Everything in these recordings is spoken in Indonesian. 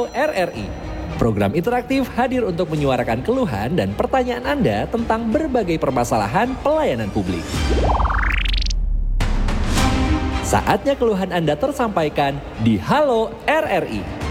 Halo RRI. Program interaktif hadir untuk menyuarakan keluhan dan pertanyaan Anda tentang berbagai permasalahan pelayanan publik. Saatnya keluhan Anda tersampaikan di Halo RRI.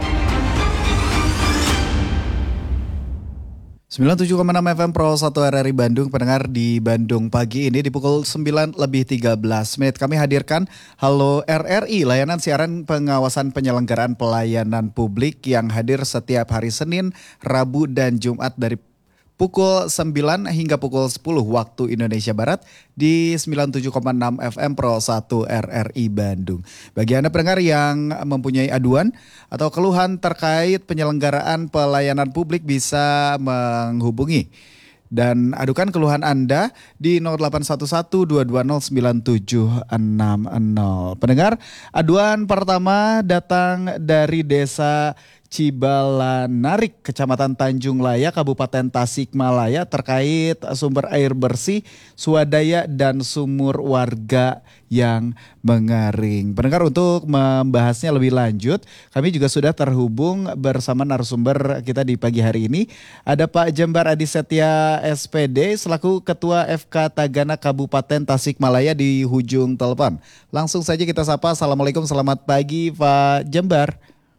97,6 FM Pro 1 RRI Bandung, pendengar di Bandung pagi ini di pukul 9:13 kami hadirkan Halo RRI, layanan siaran pengawasan penyelenggaraan pelayanan publik yang hadir setiap hari Senin, Rabu, dan Jumat dari pukul 9 hingga pukul 10 waktu Indonesia Barat di 97,6 FM Pro 1 RRI Bandung. Bagi Anda pendengar yang mempunyai aduan atau keluhan terkait penyelenggaraan pelayanan publik bisa menghubungi dan adukan keluhan Anda di 0811-220-9760. Pendengar, aduan pertama datang dari Desa Cibalanarik, Kecamatan Tanjung Laya, Kabupaten Tasikmalaya terkait sumber air bersih, swadaya dan sumur warga yang mengering. Pendengar, untuk membahasnya lebih lanjut, kami juga sudah terhubung bersama narasumber kita di pagi hari ini. Ada Pak Jembar Adi Setia SPD selaku Ketua FK Tagana Kabupaten Tasikmalaya di ujung telepon. Langsung saja kita sapa. Assalamualaikum, selamat pagi Pak Jembar.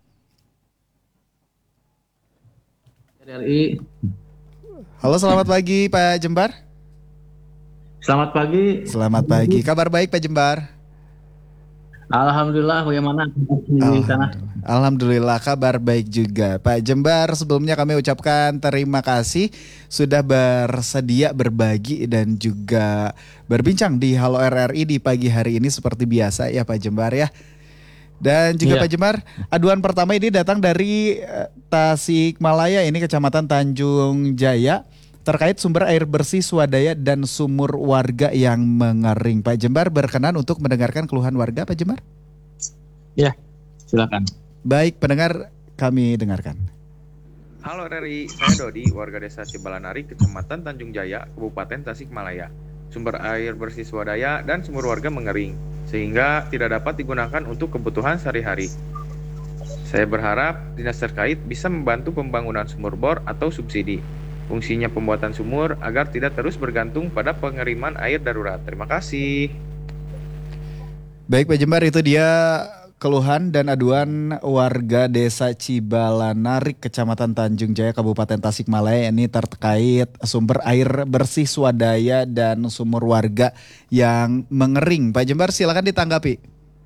RRI. Halo, selamat pagi Pak Jembar. Selamat pagi. Selamat pagi. Kabar baik Pak Jembar? Alhamdulillah, bagaimana di sana? Alhamdulillah, kabar baik juga. Pak Jembar, sebelumnya kami ucapkan terima kasih sudah bersedia berbagi dan juga berbincang di Halo RRI di pagi hari ini seperti biasa ya Pak Jembar ya. Dan juga Pak Jembar, aduan pertama ini datang dari Tasikmalaya, ini Kecamatan Tanjung Jaya, terkait sumber air bersih, swadaya dan sumur warga yang mengering. Pak Jembar berkenan untuk mendengarkan keluhan warga, Pak Jembar? Ya, silakan. Baik, pendengar, kami dengarkan. Halo RRI, saya Dodi, warga desa Cibalanari, Kecamatan Tanjung Jaya, Kabupaten Tasikmalaya. Sumber air bersih swadaya dan sumur warga mengering, sehingga tidak dapat digunakan untuk kebutuhan sehari-hari. Saya berharap dinas terkait bisa membantu pembangunan sumur bor atau subsidi. Fungsinya pembuatan sumur agar tidak terus bergantung pada pengiriman air darurat. Terima kasih. Baik Pak Jembar, itu dia keluhan dan aduan warga desa Cibalanarik, Kecamatan Tanjung Jaya, Kabupaten Tasikmalaya, ini terkait sumber air bersih swadaya dan sumur warga yang mengering. Pak Jembar, silakan ditanggapi.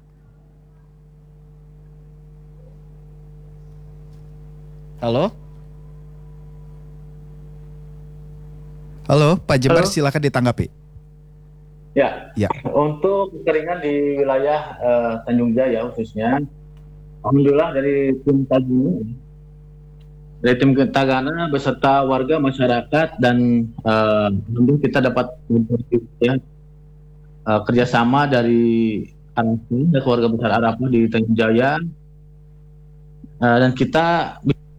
Halo? Halo, Pak Jembar, silakan ditanggapi. Ya. Untuk kekeringan di wilayah Tanjung Jaya khususnya, alhamdulillah dari tim Tagana beserta warga masyarakat dan tentu kita dapat kerjasama dari ANASI, keluarga besar Arafah di Tanjung Jaya, dan kita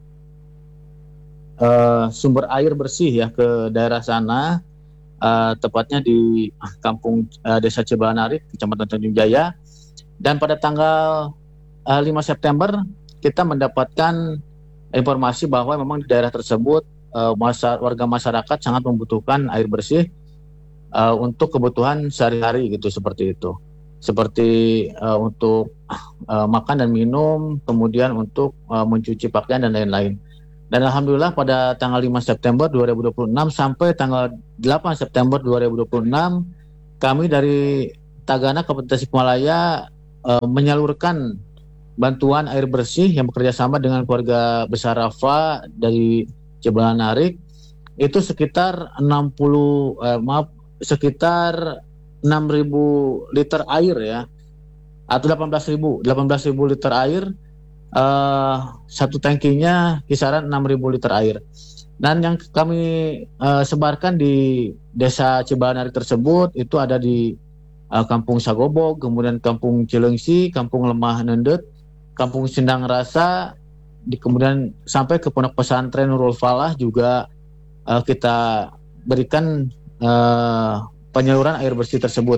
sumber air bersih ya ke daerah sana. Tepatnya di kampung Desa Cibalanari, Kecamatan Tanjung Jaya. Dan pada tanggal 5 September kita mendapatkan informasi bahwa memang di daerah tersebut warga masyarakat sangat membutuhkan air bersih untuk kebutuhan sehari-hari gitu, seperti itu. Seperti untuk makan dan minum, kemudian untuk mencuci pakaian dan lain-lain. Dan alhamdulillah pada tanggal 5 September 2026 sampai tanggal 8 September 2026 kami dari Tagana Kabupaten Tasikmalaya menyalurkan bantuan air bersih yang bekerja sama dengan keluarga besar Rafa dari Cibalanarik itu sekitar 6.000 liter air ya, atau 18.000 liter air. Satu tangkinya kisaran 6.000 liter air. Dan yang kami sebarkan di desa Cibalanari tersebut itu ada di Kampung Sagobog, kemudian Kampung Cilengsi, Kampung Lemah Nendet, Kampung Sindang Rasa, kemudian sampai ke Pondok Pesantren Nurul Falah juga kita berikan penyaluran air bersih tersebut.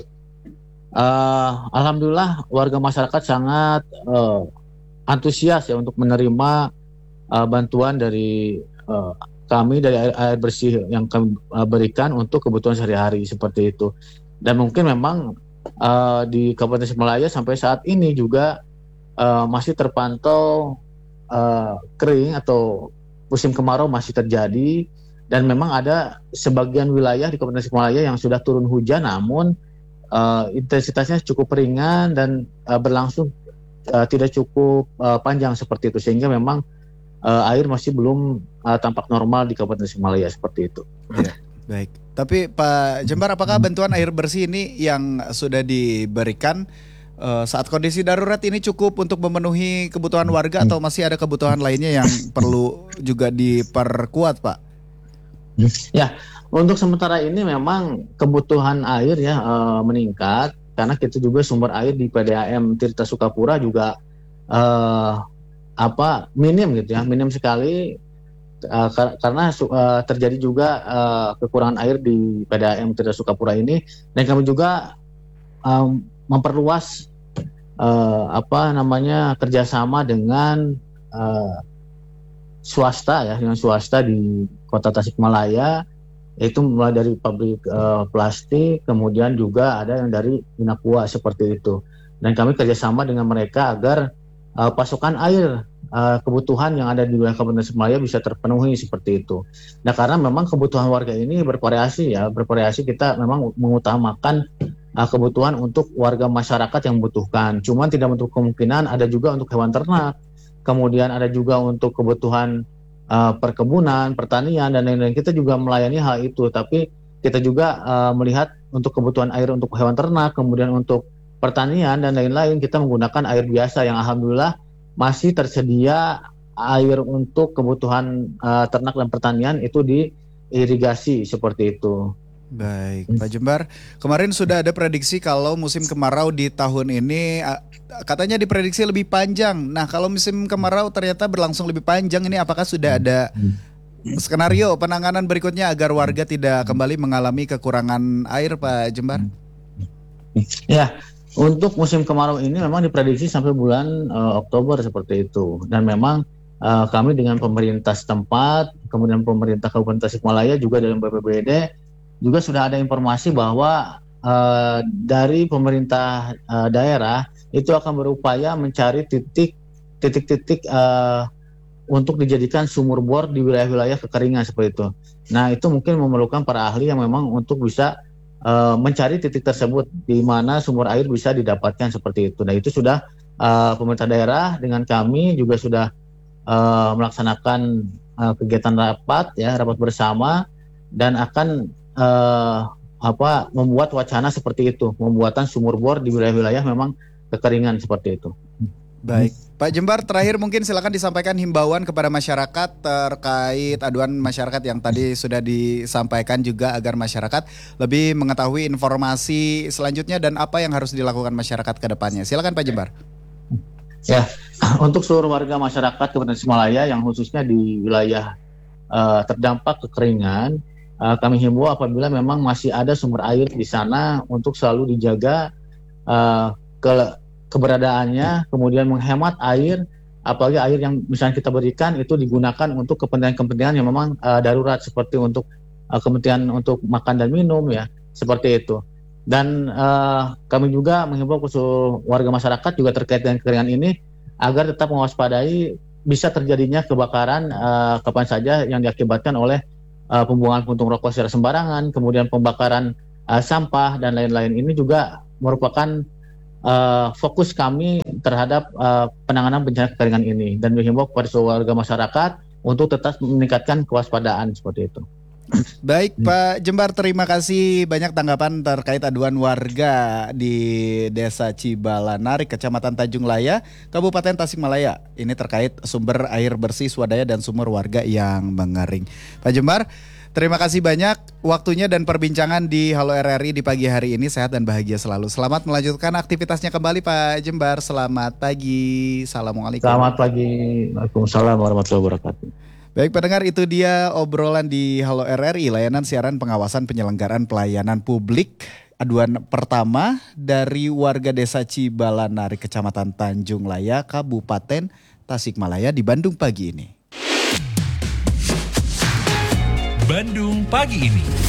Alhamdulillah warga masyarakat sangat antusias ya untuk menerima bantuan dari kami dari air bersih yang kami berikan untuk kebutuhan sehari-hari seperti itu. Dan mungkin memang di Kabupaten Tasikmalaya sampai saat ini juga masih terpantau kering atau musim kemarau masih terjadi, dan memang ada sebagian wilayah di Kabupaten Tasikmalaya yang sudah turun hujan namun intensitasnya cukup ringan dan berlangsung tidak cukup panjang seperti itu, sehingga memang air masih belum tampak normal di Kabupaten Tasikmalaya seperti itu. Ya, baik. Tapi Pak Jembar, apakah bantuan air bersih ini yang sudah diberikan saat kondisi darurat ini cukup untuk memenuhi kebutuhan warga atau masih ada kebutuhan lainnya yang perlu juga diperkuat, Pak? Ya, untuk sementara ini memang kebutuhan air ya meningkat karena kita juga sumber air di PDAM Tirta Sukapura juga minim gitu ya, minim sekali karena terjadi juga kekurangan air di PDAM Tirta Sukapura ini, dan kami juga memperluas kerjasama dengan swasta di Kota Tasikmalaya, yaitu mulai dari pabrik plastik, kemudian juga ada yang dari Minakua seperti itu. Dan kami kerjasama dengan mereka agar pasokan air kebutuhan yang ada di wilayah Kabupaten Tasikmalaya bisa terpenuhi seperti itu. Nah, karena memang kebutuhan warga ini bervariasi, kita memang mengutamakan kebutuhan untuk warga masyarakat yang membutuhkan. Cuman tidak menutup kemungkinan ada juga untuk hewan ternak, kemudian ada juga untuk kebutuhan perkebunan, pertanian, dan lain-lain. Kita juga melayani hal itu, tapi kita juga melihat untuk kebutuhan air untuk hewan ternak, kemudian untuk pertanian dan lain-lain, kita menggunakan air biasa yang alhamdulillah masih tersedia air untuk kebutuhan ternak dan pertanian itu diirigasi seperti itu. Baik, Pak Jembar, kemarin sudah ada prediksi kalau musim kemarau di tahun ini katanya diprediksi lebih panjang. Nah, kalau musim kemarau ternyata berlangsung lebih panjang, ini apakah sudah ada skenario penanganan berikutnya agar warga tidak kembali mengalami kekurangan air, Pak Jembar? Ya, untuk musim kemarau ini memang diprediksi sampai bulan Oktober seperti itu. Dan memang kami dengan pemerintah setempat, kemudian pemerintah Kabupaten Tasikmalaya juga dalam BPBD juga sudah ada informasi bahwa dari pemerintah daerah itu akan berupaya mencari titik-titik untuk dijadikan sumur bor di wilayah-wilayah kekeringan seperti itu. Nah, itu mungkin memerlukan para ahli yang memang untuk bisa mencari titik tersebut di mana sumur air bisa didapatkan seperti itu. Nah, itu sudah pemerintah daerah dengan kami juga sudah melaksanakan kegiatan rapat bersama, dan akan membuat wacana seperti itu, pembuatan sumur bor di wilayah-wilayah memang kekeringan seperti itu. Baik, Pak Jembar, terakhir mungkin silakan disampaikan himbauan kepada masyarakat terkait aduan masyarakat yang tadi sudah disampaikan juga, agar masyarakat lebih mengetahui informasi selanjutnya dan apa yang harus dilakukan masyarakat ke depannya. Silakan Pak Jembar. Ya, untuk seluruh warga masyarakat Kabupaten Tasikmalaya yang khususnya di wilayah terdampak kekeringan, kami himbau apabila memang masih ada sumber air di sana untuk selalu dijaga keberadaannya, kemudian menghemat air, apalagi air yang misalnya kita berikan itu digunakan untuk kepentingan-kepentingan yang memang darurat, seperti untuk kepentingan untuk makan dan minum ya, seperti itu. Dan kami juga menghimbau ke seluruh warga masyarakat juga terkait dengan kekeringan ini agar tetap mewaspadai bisa terjadinya kebakaran kapan saja yang diakibatkan oleh pembuangan puntung rokok secara sembarangan, kemudian pembakaran sampah dan lain-lain. Ini juga merupakan fokus kami terhadap penanganan bencana kekeringan ini, dan menghimbau kepada seluruh warga masyarakat untuk tetap meningkatkan kewaspadaan seperti itu. Baik, Pak Jembar, terima kasih banyak tanggapan terkait aduan warga di Desa Cibalanarik, Kecamatan Tanjung Laya, Kabupaten Tasikmalaya. Ini terkait sumber air bersih swadaya dan sumur warga yang mengering. Pak Jembar, terima kasih banyak waktunya dan perbincangan di Halo RRI di pagi hari ini. Sehat dan bahagia selalu. Selamat melanjutkan aktivitasnya kembali, Pak Jembar. Selamat pagi. Assalamualaikum. Selamat pagi. Waalaikumsalam warahmatullahi wabarakatuh. Baik pendengar, itu dia obrolan di Halo RRI, layanan siaran pengawasan penyelenggaraan pelayanan publik. Aduan pertama dari warga Desa Cibalanarik, Kecamatan Tanjung Laya, Kabupaten Tasikmalaya di Bandung pagi ini. Bandung pagi ini.